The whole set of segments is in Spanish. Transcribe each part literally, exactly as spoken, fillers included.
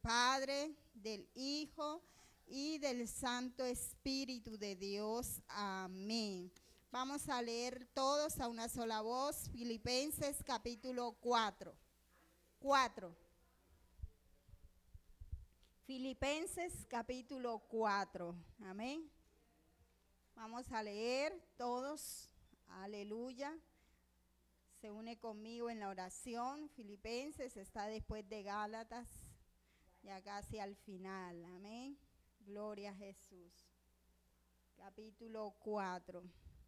Padre, del Hijo y del Santo Espíritu de Dios. Amén. Vamos a leer todos a una sola voz, Filipenses capítulo cuatro. cuatro. Filipenses capítulo cuatro. Amén. Vamos a leer todos. Aleluya. Se une conmigo en la oración. Filipenses está después de Gálatas, ya casi al final. Amén. Gloria a Jesús. Capítulo cuatro.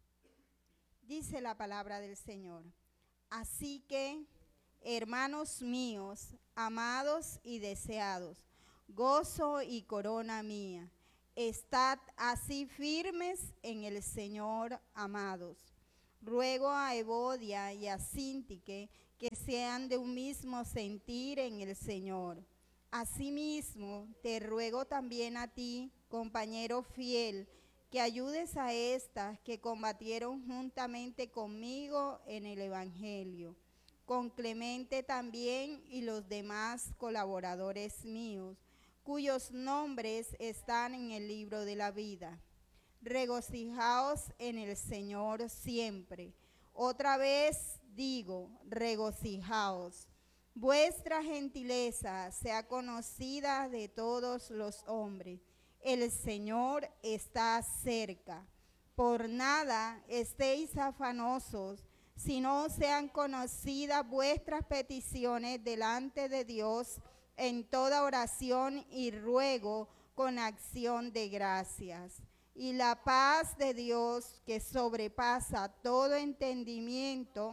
Dice la palabra del Señor. Así que, hermanos míos, amados y deseados, gozo y corona mía, estad así firmes en el Señor, amados. Ruego a Evodia y a Síntique que sean de un mismo sentir en el Señor. Asimismo, te ruego también a ti, compañero fiel, que ayudes a estas que combatieron juntamente conmigo en el Evangelio, con Clemente también y los demás colaboradores míos, cuyos nombres están en el libro de la vida. Regocijaos en el Señor siempre. Otra vez digo, regocijaos. Vuestra gentileza sea conocida de todos los hombres. El Señor está cerca. Por nada estéis afanosos, sino sean conocidas vuestras peticiones delante de Dios en toda oración y ruego con acción de gracias. Y la paz de Dios, que sobrepasa todo entendimiento,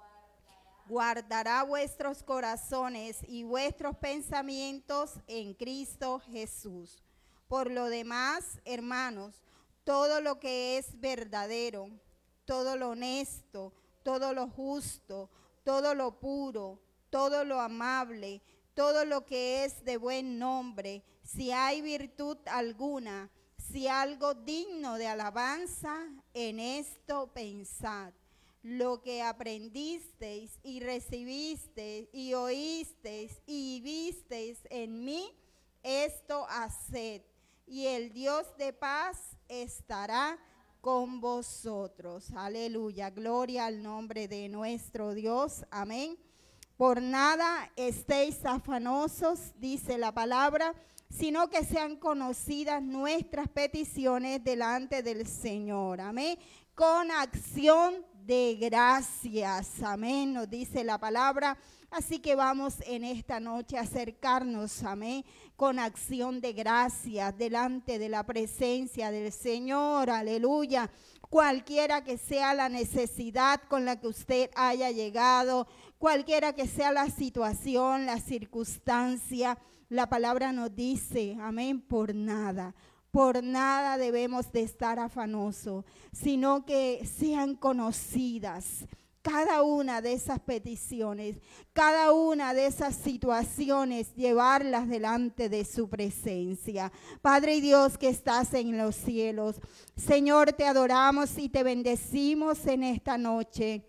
guardará vuestros corazones y vuestros pensamientos en Cristo Jesús. Por lo demás, hermanos, todo lo que es verdadero, todo lo honesto, todo lo justo, todo lo puro, todo lo amable, todo lo que es de buen nombre, si hay virtud alguna, si algo digno de alabanza, en esto pensad. Lo que aprendisteis y recibisteis y oísteis y visteis en mí, esto haced, y el Dios de paz estará con vosotros. Aleluya, gloria al nombre de nuestro Dios. Amén. Por nada estéis afanosos, dice la palabra, sino que sean conocidas nuestras peticiones delante del Señor. Amén. Con acción de gracias. Amén. Nos dice la palabra. Así que vamos en esta noche a acercarnos, amén, con acción de gracias delante de la presencia del Señor. Aleluya. Cualquiera que sea la necesidad con la que usted haya llegado, cualquiera que sea la situación, la circunstancia, la palabra nos dice, amén, por nada. Por nada debemos de estar afanosos, sino que sean conocidas cada una de esas peticiones, cada una de esas situaciones, llevarlas delante de su presencia. Padre y Dios que estás en los cielos, Señor, te adoramos y te bendecimos en esta noche.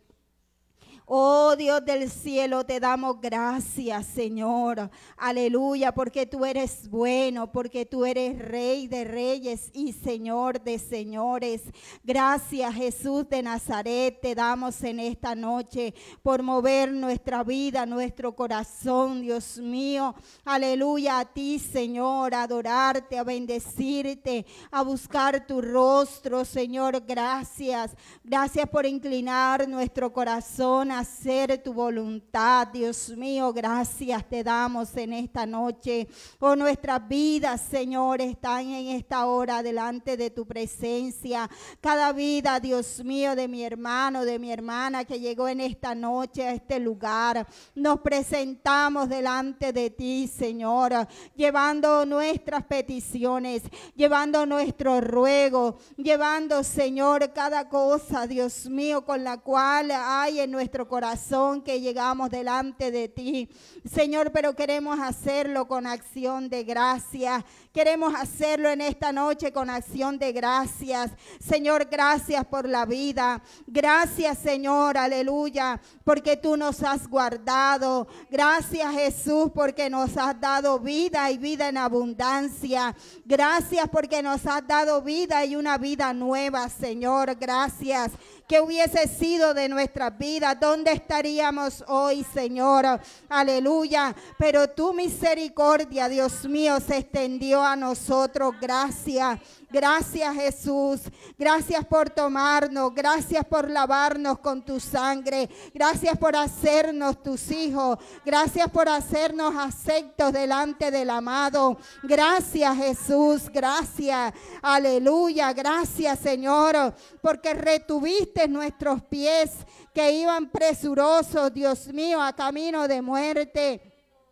Oh Dios del cielo, te damos gracias, Señor. Aleluya, porque tú eres bueno, porque tú eres Rey de reyes y Señor de señores. Gracias, Jesús de Nazaret, te damos en esta noche por mover nuestra vida, nuestro corazón, Dios mío. Aleluya, a ti, Señor, a adorarte, a bendecirte, a buscar tu rostro, Señor. Gracias. Gracias por inclinar nuestro corazón a hacer tu voluntad, Dios mío. Gracias te damos en esta noche. Oh, nuestras vidas, Señor, están en esta hora delante de tu presencia. Cada vida, Dios mío, de mi hermano, de mi hermana que llegó en esta noche a este lugar, nos presentamos delante de ti, Señor, llevando nuestras peticiones, llevando nuestro ruego, llevando, Señor, cada cosa, Dios mío, con la cual hay en nuestro corazón que llegamos delante de ti, Señor, pero queremos hacerlo con acción de gracia. Queremos hacerlo en esta noche con acción de gracias. Señor, gracias por la vida. Gracias, Señor, aleluya, porque tú nos has guardado. Gracias, Jesús, porque nos has dado vida y vida en abundancia. Gracias porque nos has dado vida y una vida nueva, Señor. Gracias. ¿Qué hubiese sido de nuestras vidas? ¿Dónde estaríamos hoy, Señor? Aleluya. Pero tu misericordia, Dios mío, se extendió a nosotros. Gracias. Gracias, Jesús. Gracias por tomarnos. Gracias por lavarnos con tu sangre. Gracias por hacernos tus hijos. Gracias por hacernos aceptos delante del amado. Gracias, Jesús. Gracias. Aleluya. Gracias, Señor, porque retuviste nuestros pies que iban presurosos, Dios mío, a camino de muerte.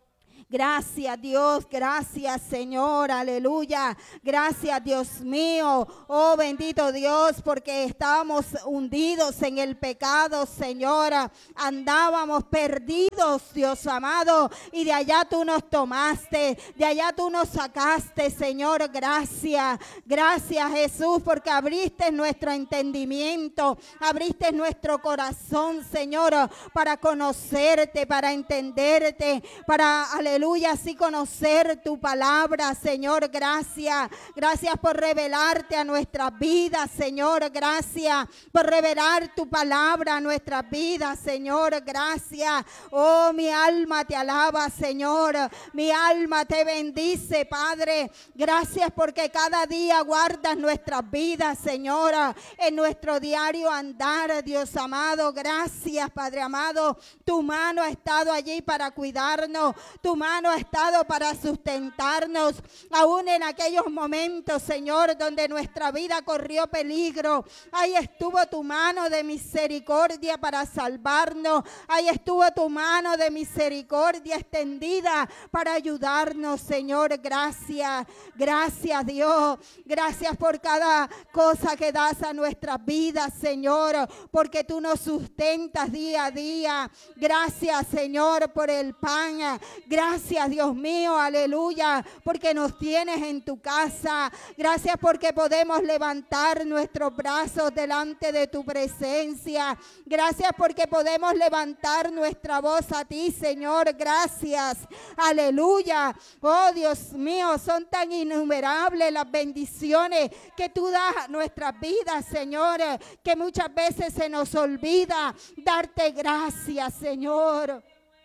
Gracias, Dios, gracias, Señor, aleluya. Gracias, Dios mío, oh bendito Dios, porque estábamos hundidos en el pecado, Señor. Andábamos perdidos, Dios amado, y de allá tú nos tomaste, de allá tú nos sacaste, Señor. Gracias, gracias, Jesús, porque abriste nuestro entendimiento, abriste nuestro corazón, Señor, para conocerte, para entenderte, para, aleluya. Aleluya, así conocer tu palabra, Señor. Gracias, gracias por revelarte a nuestras vidas, Señor. Gracias por revelar tu palabra a nuestras vidas, Señor. Gracias. Oh, mi alma te alaba, Señor. Mi alma te bendice, Padre. Gracias porque cada día guardas nuestras vidas, Señor, en nuestro diario andar, Dios amado. Gracias, Padre amado. Tu mano ha estado allí para cuidarnos. Tu mano ha estado para sustentarnos, aún en aquellos momentos, Señor, donde nuestra vida corrió peligro. Ahí estuvo tu mano de misericordia para salvarnos. Ahí estuvo tu mano de misericordia extendida para ayudarnos, Señor. Gracias, gracias, Dios. Gracias por cada cosa que das a nuestras vidas, Señor, porque tú nos sustentas día a día. Gracias, Señor, por el pan. Gracias, Dios mío, aleluya, porque nos tienes en tu casa. Gracias porque podemos levantar nuestros brazos delante de tu presencia. Gracias porque podemos levantar nuestra voz a ti, Señor. Gracias, aleluya. Oh, Dios mío, son tan innumerables las bendiciones que tú das a nuestras vidas, Señor, que muchas veces se nos olvida darte gracias, Señor.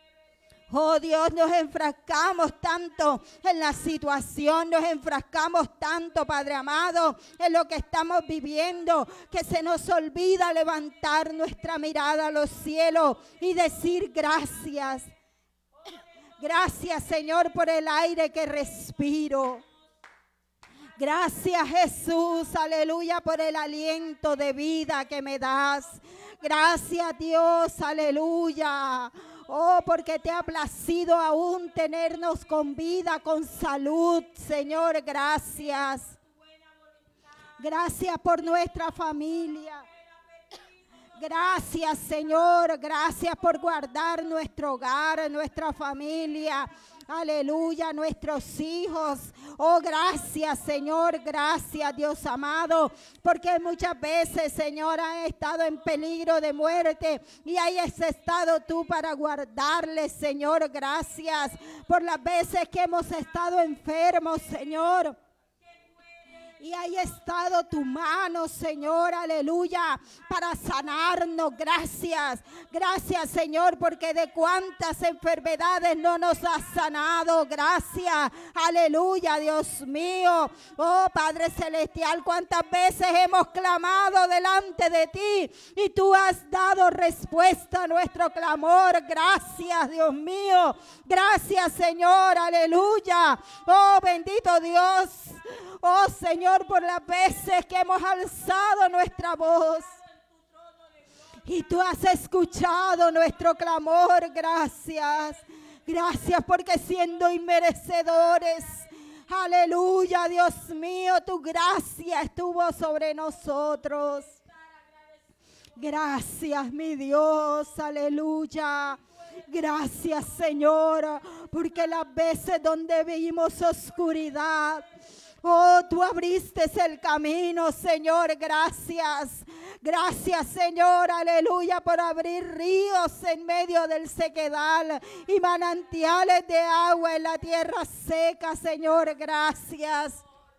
Oh Dios, nos enfrascamos tanto en la situación, nos enfrascamos tanto, Padre amado, en lo que estamos viviendo, que se nos olvida levantar nuestra mirada a los cielos y decir gracias. Gracias, Señor, por el aire que respiro. Gracias, Jesús, aleluya, por el aliento de vida que me das. Gracias, Dios, aleluya. Oh, porque te ha placido aún tenernos con vida, con salud, Señor. Gracias. Gracias por nuestra familia. Gracias, Señor. Gracias por guardar nuestro hogar, nuestra familia. Aleluya, nuestros hijos. Oh, gracias, Señor. Gracias, Dios amado, porque muchas veces, Señor, han estado en peligro de muerte y ahí has estado tú para guardarles, Señor. Gracias por las veces que hemos estado enfermos, Señor. Y ahí ha estado tu mano, Señor, aleluya, para sanarnos. Gracias, gracias, Señor, porque de cuántas enfermedades no nos has sanado. Gracias, aleluya, Dios mío. Oh, Padre Celestial, cuántas veces hemos clamado delante de ti y tú has dado respuesta a nuestro clamor. Gracias, Dios mío. Gracias, Señor, aleluya. Oh, bendito Dios. Oh, Señor, por las veces que hemos alzado nuestra voz y tú has escuchado nuestro clamor. Gracias, gracias porque siendo inmerecedores, aleluya, Dios mío, tu gracia estuvo sobre nosotros. Gracias, mi Dios, aleluya. Gracias, Señor, porque las veces donde vimos oscuridad, oh, tú abriste el camino, Señor, gracias. Gracias, Señor, aleluya, por abrir ríos en medio del sequedal y manantiales de agua en la tierra seca, Señor, gracias.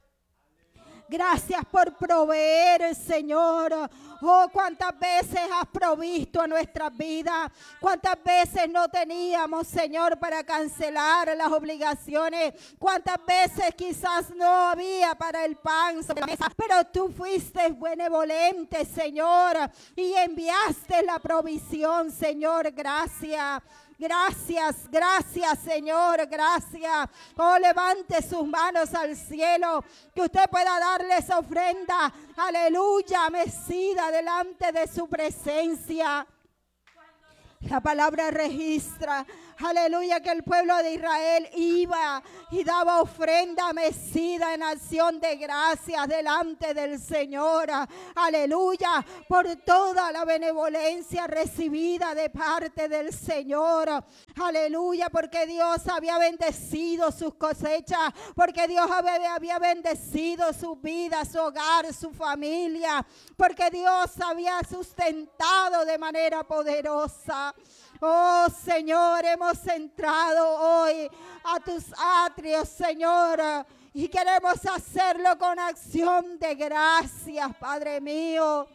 Gracias por proveer, Señor. Oh, cuántas veces has provisto a nuestras vidas. Cuántas veces no teníamos, Señor, para cancelar las obligaciones. Cuántas veces quizás no había para el pan sobre la mesa. Pero tú fuiste benevolente, Señor, y enviaste la provisión, Señor. Gracias. Gracias, gracias, Señor, gracias. Oh, levante sus manos al cielo, que usted pueda darle esa ofrenda, aleluya, mecida delante de su presencia. La palabra registra, aleluya, que el pueblo de Israel iba y daba ofrenda mecida en acción de gracias delante del Señor. Aleluya, por toda la benevolencia recibida de parte del Señor. Aleluya, porque Dios había bendecido sus cosechas, porque Dios había bendecido su vida, su hogar, su familia, porque Dios había sustentado de manera poderosa. Oh, Señor, hemos entrado hoy a tus atrios, Señor, y queremos hacerlo con acción de gracias, Padre mío.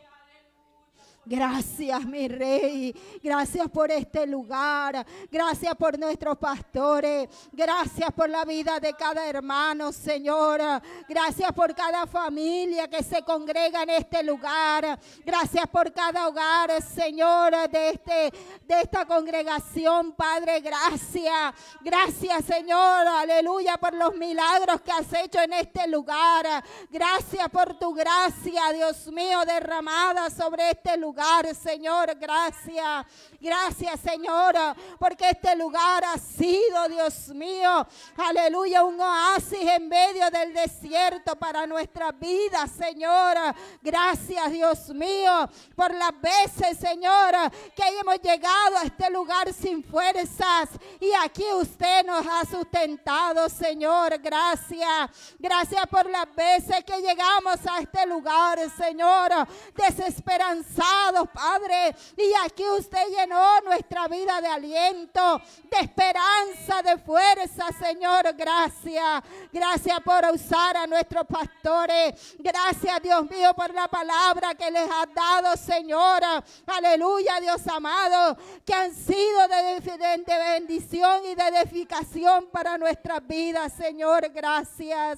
Gracias, mi Rey. Gracias por este lugar. Gracias por nuestros pastores. Gracias por la vida de cada hermano, Señor. Gracias por cada familia que se congrega en este lugar. Gracias por cada hogar, Señor, de, este, de esta congregación, Padre. Gracias. Gracias, Señor. Aleluya, por los milagros que has hecho en este lugar. Gracias por tu gracia, Dios mío, derramada sobre este lugar. Señor, gracias, gracias, Señor, porque este lugar ha sido, Dios mío, aleluya, un oasis en medio del desierto para nuestras vidas, Señor. Gracias, Dios mío, por las veces, Señor, que hemos llegado a este lugar sin fuerzas y aquí usted nos ha sustentado, Señor. Gracias, gracias por las veces que llegamos a este lugar, Señor, desesperanzados, Padre, y aquí usted llenó nuestra vida de aliento, de esperanza, de fuerza, Señor. Gracias, gracias por usar a nuestros pastores. Gracias, Dios mío, por la palabra que les has dado, Señor. Aleluya, Dios amado, que han sido de, de, de bendición y de edificación para nuestras vidas, Señor. Gracias.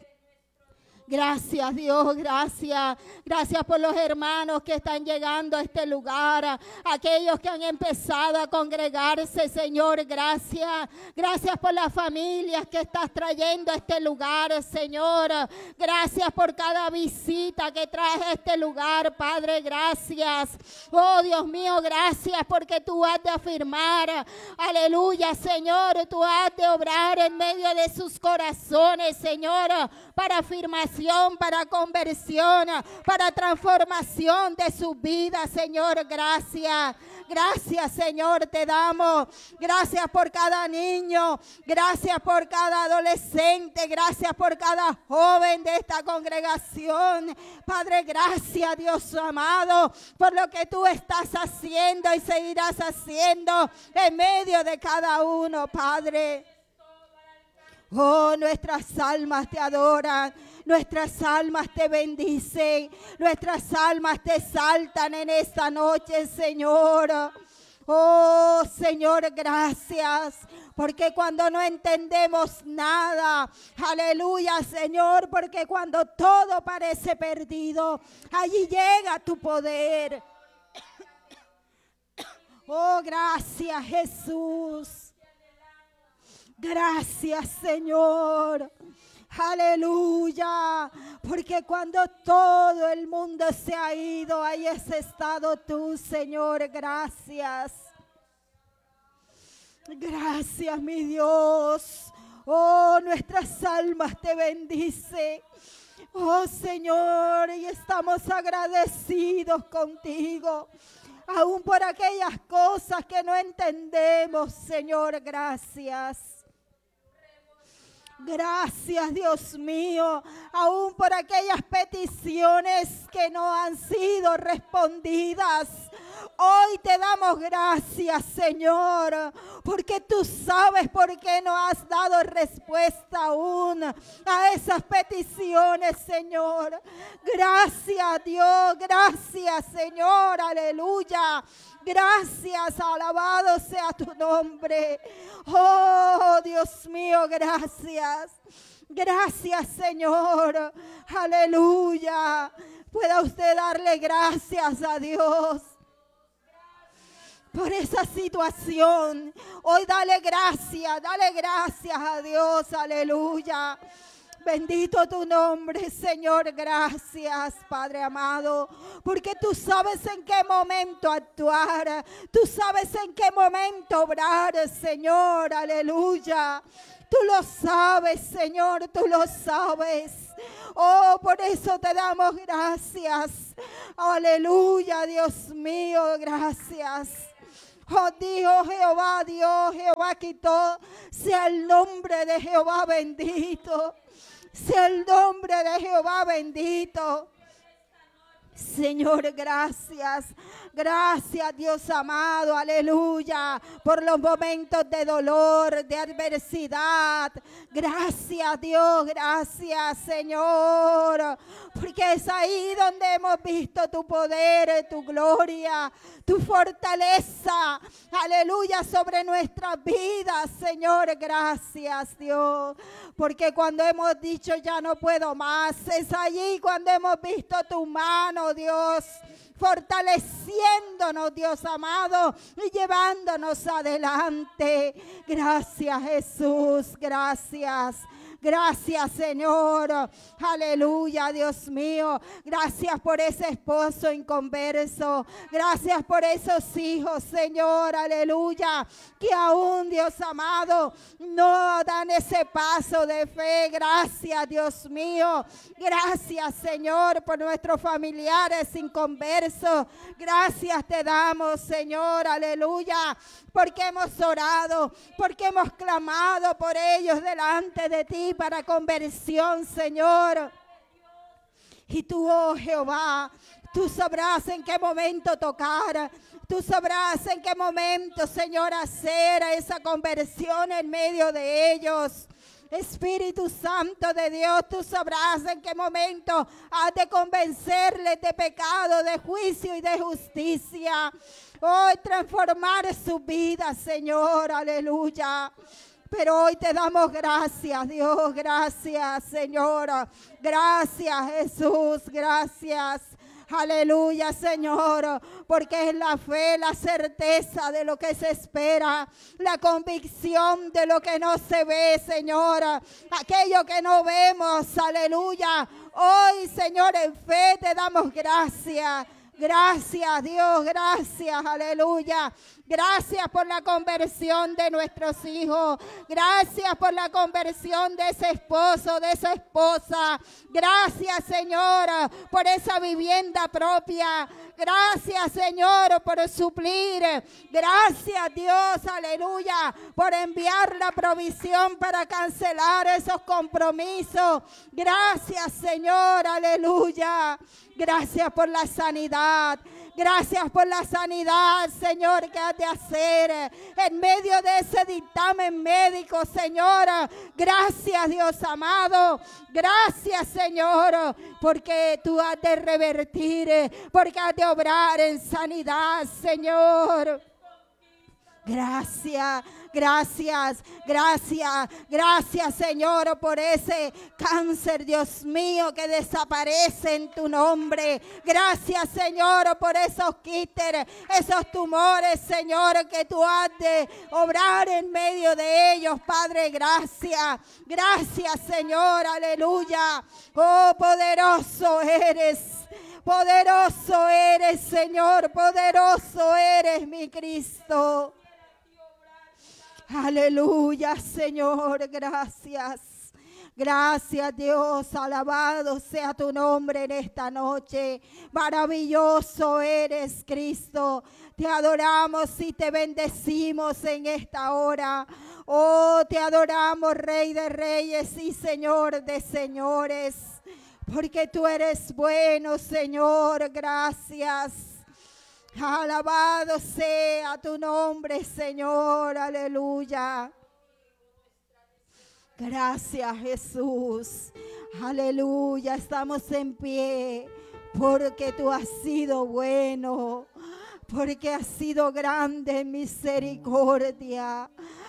Gracias, Dios, gracias. Gracias por los hermanos que están llegando a este lugar, aquellos que han empezado a congregarse, Señor, gracias. Gracias por las familias que estás trayendo a este lugar, Señor. Gracias por cada visita que traes a este lugar, Padre, gracias. Oh, Dios mío, gracias porque tú has de afirmar, aleluya, Señor, tú has de obrar en medio de sus corazones, Señor, para afirmación, para conversión, para transformación de su vida, Señor. Gracias. Gracias, Señor, te damos. Gracias por cada niño. Gracias por cada adolescente. Gracias por cada joven de esta congregación. Padre, gracias, Dios amado, por lo que tú estás haciendo y seguirás haciendo en medio de cada uno, Padre. Oh, nuestras almas te adoran, nuestras almas te bendicen, nuestras almas te exaltan en esta noche, Señor. Oh, Señor, gracias, porque cuando no entendemos nada, aleluya, Señor, porque cuando todo parece perdido, allí llega tu poder. Oh, gracias, Jesús. Gracias, Señor. Aleluya. Porque cuando todo el mundo se ha ido, ahí has estado tú, Señor. Gracias. Gracias, mi Dios. Oh, nuestras almas te bendice. Oh Señor, y estamos agradecidos contigo, aún por aquellas cosas que no entendemos, Señor, gracias. Gracias, Dios mío, aún por aquellas peticiones que no han sido respondidas. Hoy te damos gracias, Señor, porque tú sabes por qué no has dado respuesta aún a esas peticiones, Señor. Gracias, Dios, gracias, Señor, aleluya. Gracias, alabado sea tu nombre. Oh, Dios mío, gracias. Gracias, Señor. Aleluya. Pueda usted darle gracias a Dios por esa situación. Hoy dale gracias, dale gracias a Dios. Aleluya. Bendito tu nombre, Señor. Gracias, Padre amado, porque tú sabes en qué momento actuar. Tú sabes en qué momento obrar, Señor. Aleluya. Tú lo sabes, Señor, tú lo sabes. Oh, por eso te damos gracias. Aleluya, Dios mío, gracias. Oh Dios, Jehová, Dios, Jehová quitó. Sea el nombre de Jehová bendito. Sea el nombre de Jehová bendito. Señor, gracias. Gracias, Dios amado, aleluya, por los momentos de dolor, de adversidad. Gracias, Dios, gracias, Señor, porque es ahí donde hemos visto tu poder, tu gloria, tu fortaleza, aleluya, sobre nuestras vidas, Señor. Gracias, Dios, porque cuando hemos dicho ya no puedo más, es allí cuando hemos visto tu mano, Dios, fortaleciéndonos, Dios amado, y llevándonos adelante. Gracias, Jesús, gracias. Gracias, Señor. Aleluya, Dios mío. Gracias por ese esposo inconverso. Gracias por esos hijos, Señor. Aleluya. Que aún, Dios amado, no dan ese paso de fe. Gracias, Dios mío. Gracias, Señor, por nuestros familiares inconversos. Gracias te damos, Señor. Aleluya. Porque hemos orado, porque hemos clamado por ellos delante de ti para conversión, Señor. Y tú, oh Jehová, tú sabrás en qué momento tocar. Tú sabrás en qué momento, Señor, hacer esa conversión en medio de ellos. Espíritu Santo de Dios, tú sabrás en qué momento has de convencerles de pecado, de juicio y de justicia. Hoy transformar su vida, Señor, aleluya. Pero hoy te damos gracias, Dios, gracias, Señor. Gracias, Jesús, gracias. Aleluya, Señor, porque es la fe, la certeza de lo que se espera, la convicción de lo que no se ve, Señor, aquello que no vemos, aleluya. Hoy, Señor, en fe te damos gracias. Gracias, Dios, gracias, aleluya. Gracias por la conversión de nuestros hijos. Gracias por la conversión de ese esposo, de esa esposa. Gracias, Señor, por esa vivienda propia. Gracias, Señor, por suplir. Gracias, Dios, aleluya, por enviar la provisión para cancelar esos compromisos. Gracias, Señor, aleluya. Gracias por la sanidad. Gracias por la sanidad, Señor, que has de hacer en medio de ese dictamen médico, Señor. Gracias, Dios amado. Gracias, Señor, porque tú has de revertir, porque has de obrar en sanidad, Señor. Gracias, gracias, gracias, gracias, Señor, por ese cáncer, Dios mío, que desaparece en tu nombre. Gracias, Señor, por esos quistes, esos tumores, Señor, que tú has de obrar en medio de ellos, Padre. Gracias, gracias, Señor, aleluya. Oh, poderoso eres. Poderoso eres, Señor, poderoso eres, mi Cristo. Aleluya, Señor, gracias. Gracias, Dios, alabado sea tu nombre en esta noche. Maravilloso eres, Cristo. Te adoramos y te bendecimos en esta hora. Oh, te adoramos, Rey de Reyes y Señor de Señores. Porque tú eres bueno, Señor. Gracias. Alabado sea tu nombre, Señor. Aleluya. Gracias, Jesús. Aleluya. Estamos en pie porque tú has sido bueno, porque has sido grande en misericordia.